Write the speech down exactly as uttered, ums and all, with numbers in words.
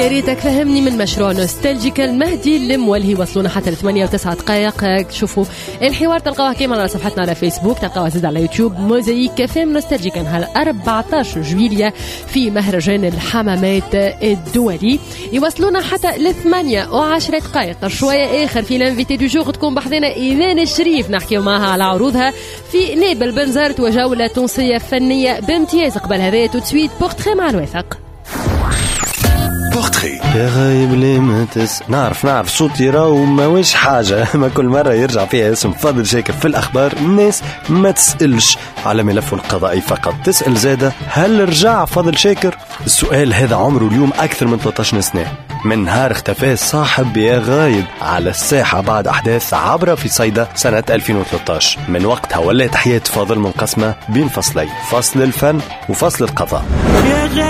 يا ريتك فهمني من مشروع نوستالجيكا المهدي المولهي. وصلونا حتى لثمانية وتسعة دقائق. شوفوا الحوار تلقاوها كمان على صفحتنا على فيسبوك، تلقاوها زاد على يوتيوب موزايك كافيه نوستالجيكا نهار أربعة عشر جويلية في مهرجان الحمامات الدولي. يوصلونا حتى لثمانية وعشرة دقائق شوية آخر في الانفيتي دو جور تكون بحضنا إيمان الشريف نحكيو معها على عروضها في نابل بنزرت وجولة تونسية فنية بامتياز. قبل هذا توتسويت بورتري مع الوثق. بورتري يا غايب ليه ما تس نعرف نعرف صوتي راهو ما ويش حاجة. ما كل مرة يرجع فيها اسم فاضل شاكر في الأخبار الناس ما تسألش على ملفه القضائي فقط، تسأل زادة هل رجع فاضل شاكر؟ السؤال هذا عمره اليوم أكثر من ثلاثة عشر سنة من نهار اختفى صاحب يا غايب على الساحة بعد أحداث عبرة في صيدا سنة ألفين وثلاثة عشر. من وقتها ولات حياة فاضل منقسمة بين فصلين، فصل الفن وفصل القضاء.